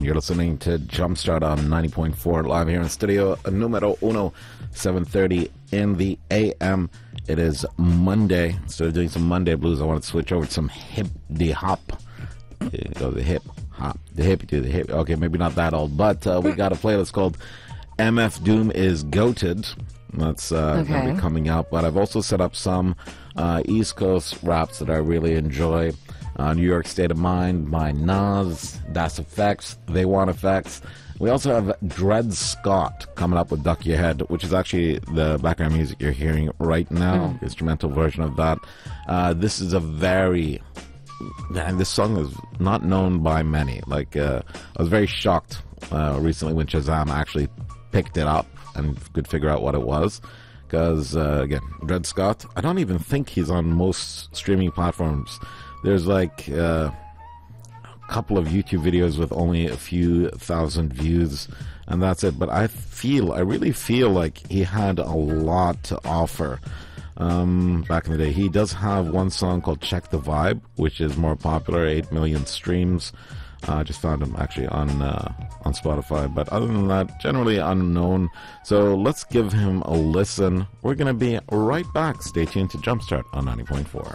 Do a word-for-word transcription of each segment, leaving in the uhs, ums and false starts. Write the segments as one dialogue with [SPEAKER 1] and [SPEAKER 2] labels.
[SPEAKER 1] You're listening to Jumpstart on ninety point four live here in studio numero uno, seven thirty in the A M. It is Monday. Instead of doing some Monday blues, I want to switch over to some hip de hop. Go the hip hop, the hip to the hip. Okay, maybe not that old, but uh, we got a playlist called M F Doom is Goated. That's uh,
[SPEAKER 2] okay.
[SPEAKER 1] going to be coming up. But I've also set up some uh, East Coast raps that I really enjoy. Uh, New York State of Mind by Nas, Das Effects, They Want Effects. We also have Dred Scott coming up with Duck Your Head, which is actually the background music you're hearing right now, mm. instrumental version of that. Uh, this is a very, man, this song is not known by many. Like, uh, I was very shocked uh, recently when Shazam actually picked it up and could figure out what it was. Because, uh, again, Dred Scott, I don't even think he's on most streaming platforms. There's like uh, a couple of YouTube videos with only a few thousand views, and that's it. But I feel, I really feel like he had a lot to offer um, back in the day. He does have one song called Check the Vibe, which is more popular, eight million streams. I uh, just found him actually on uh, on Spotify. But other than that, generally unknown. So let's give him a listen. We're going to be right back. Stay tuned to Jumpstart on ninety point four.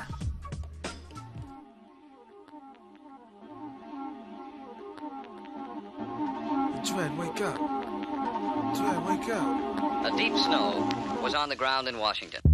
[SPEAKER 3] Dred, wake up. Dred, wake up.
[SPEAKER 4] A deep snow was on the ground in Washington.